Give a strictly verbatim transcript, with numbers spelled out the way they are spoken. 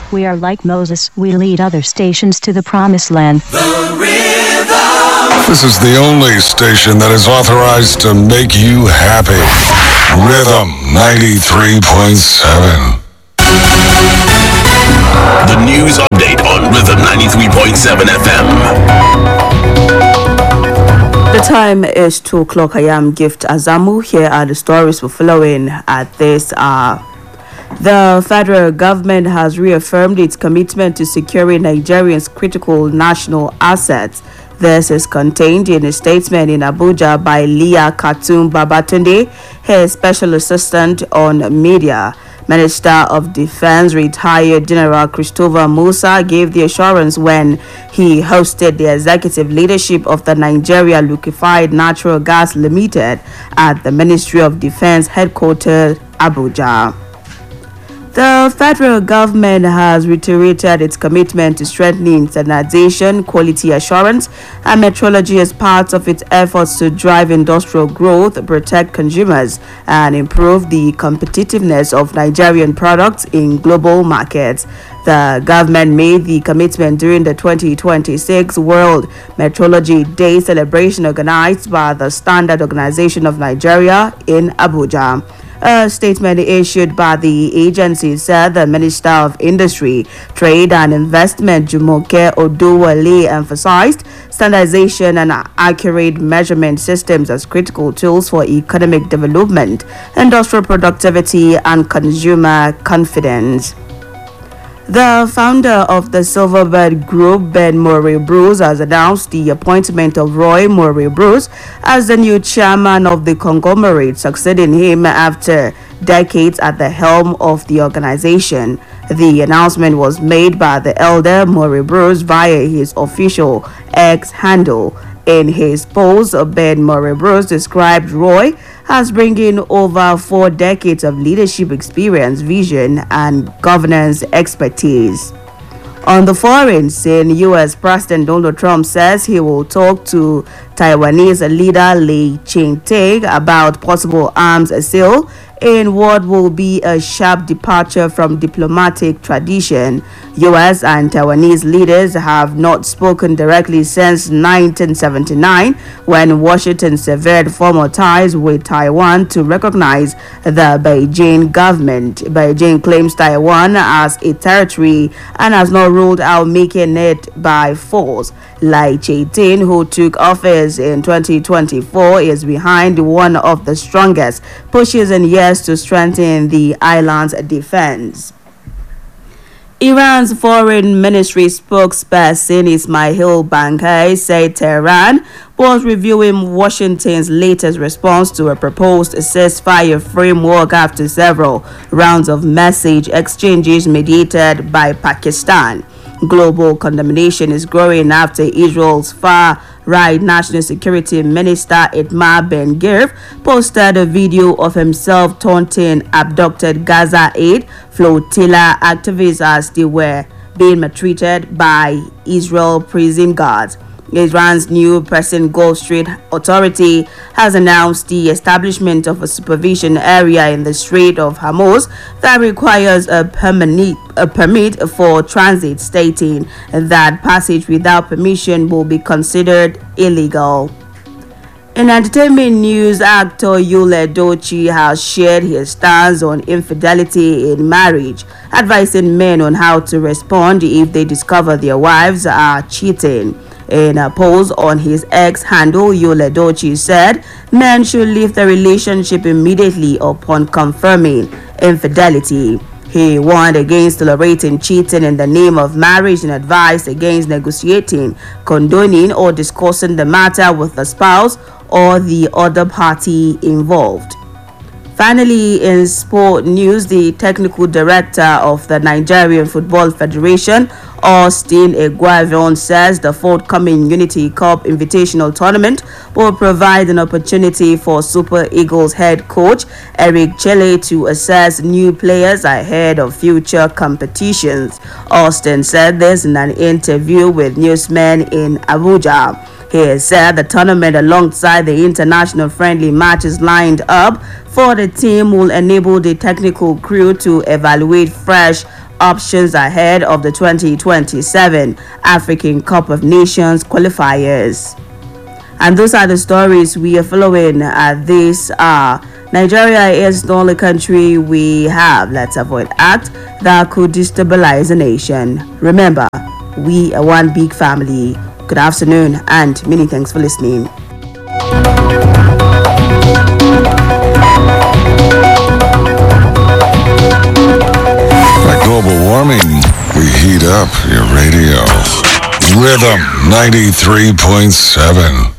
We are like Moses. We lead other stations to the promised land. The Rhythm. This is the only station that is authorized to make you happy. Rhythm ninety-three point seven. The news update on Rhythm ninety-three point seven F M. The time is two o'clock. I am Gift Azamu. Here are the stories we're following at this hour. The federal government has reaffirmed its commitment to securing Nigerians' critical national assets. This is contained in a statement in Abuja by Leah Khatum Babatunde, her special assistant on media. Minister of Defense, retired General Christopher Musa, gave the assurance when he hosted the executive leadership of the Nigeria Liquefied Natural Gas Limited at the Ministry of Defense headquarters, Abuja. The federal government has reiterated its commitment to strengthening standardization, quality assurance, and metrology as part of its efforts to drive industrial growth, protect consumers, and improve the competitiveness of Nigerian products in global markets. The government made the commitment during the twenty twenty-six World Metrology Day celebration organized by the Standard Organization of Nigeria in Abuja. A statement issued by the agency said the Minister of Industry, Trade and Investment, Jumoke Oduwale, emphasized standardization and accurate measurement systems as critical tools for economic development, industrial productivity, and consumer confidence. The founder of the Silverbird Group, Ben Murray Bruce, has announced the appointment of Roy Murray Bruce as the new chairman of the conglomerate, succeeding him after decades at the helm of the organization. The announcement was made by the elder Murray Bruce via his official X handle. In his post, Ben Murray Bruce described Roy as bringing over four decades of leadership experience, vision, and governance expertise. On the foreign scene, U S President Donald Trump says he will talk to Taiwanese leader Lee Ching-te about possible arms sale in what will be a sharp departure from diplomatic tradition. U S and Taiwanese leaders have not spoken directly since nineteen seventy-nine, when Washington severed formal ties with Taiwan to recognize the Beijing government. Beijing claims Taiwan as a territory and has not ruled out making it by force. Lai Ching-te, who took office in twenty twenty-four, is behind one of the strongest pushes in years to strengthen the island's defense. Iran's foreign ministry spokesperson Ismail Bankai said Tehran was reviewing Washington's latest response to a proposed ceasefire framework after several rounds of message exchanges mediated by Pakistan. Global condemnation is growing after Israel's far-right National Security Minister Itamar Ben-Gvir posted a video of himself taunting abducted Gaza aid flotilla activists as they were being maltreated by Israel prison guards. Iran's new Persian Gulf Strait Authority has announced the establishment of a supervision area in the Strait of Hormuz that requires a permit, a permit for transit, stating that passage without permission will be considered illegal. In entertainment news, actor Yul Edochie has shared his stance on infidelity in marriage, advising men on how to respond if they discover their wives are cheating. In a post on his X handle, Yul Edochie said men should leave the relationship immediately upon confirming infidelity. He warned against tolerating cheating in the name of marriage and advised against negotiating, condoning, or discussing the matter with the spouse or the other party involved. Finally, in sport news, the technical director of the Nigerian Football Federation, Austin Eguavion, says the forthcoming Unity Cup Invitational Tournament will provide an opportunity for Super Eagles head coach Eric Chelle to assess new players ahead of future competitions. Austin said this in an interview with newsmen in Abuja. He said the tournament, alongside the international friendly matches lined up for the team, will enable the technical crew to evaluate fresh options ahead of the twenty twenty-seven African Cup of Nations qualifiers. And those are the stories we are following at this hour. Nigeria is the only country we have, let's avoid act that could destabilize a nation. Remember, we are one big family. Good afternoon and many thanks for listening. Like global warming, we heat up your radio. Rhythm ninety-three point seven.